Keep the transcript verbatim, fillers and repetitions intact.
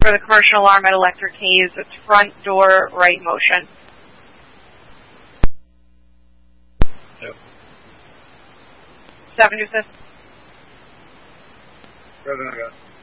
for the commercial alarm at Electric Haze. It's front door right motion. Yep. Seven to fifth. President, I got